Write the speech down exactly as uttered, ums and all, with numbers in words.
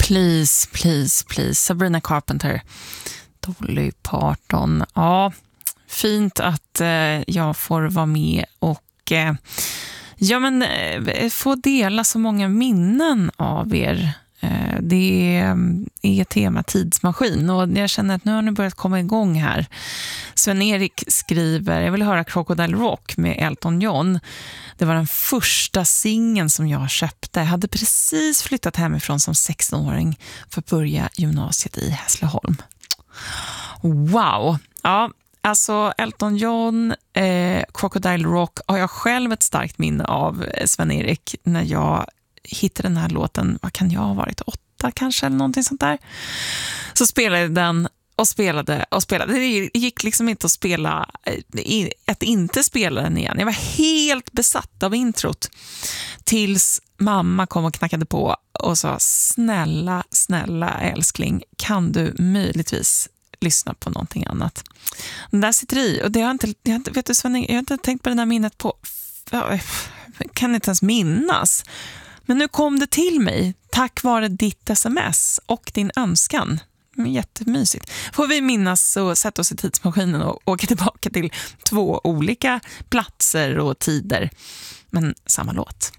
Please, please, please. Sabrina Carpenter, Dolly Parton. Ja, fint att eh, jag får vara med och eh, ja, men, eh, få dela så många minnen av er. Eh, det är tema tidsmaskin och jag känner att nu har ni börjat komma igång här. Sven-Erik skriver, jag vill höra Crocodile Rock med Elton John. Det var den första singeln som jag köpte. Jag hade precis flyttat hemifrån som sexton-åring för att börja gymnasiet i Hässleholm. Wow! Ja, alltså Elton John, eh, Crocodile Rock har jag själv ett starkt minne av, Sven-Erik, när jag hittade den här låten. Vad kan jag ha varit? Åtta kanske eller någonting sånt där. Så spelade jag den och spelade och spelade. Det gick liksom inte att spela, att inte spela den igen. Jag var helt besatt av introt tills mamma kom och knackade på och sa, snälla, snälla älskling, kan du möjligtvis lyssna på någonting annat? Den där sitter i, och det har jag inte, jag har inte, vet du Sven, jag har inte tänkt på det där minnet på, jag kan inte ens minnas. Men nu kom det till mig tack vare ditt sms och din önskan. Jättemysigt. Får vi minnas och sätta oss i tidsmaskinen och åka tillbaka till två olika platser och tider. Men samma låt.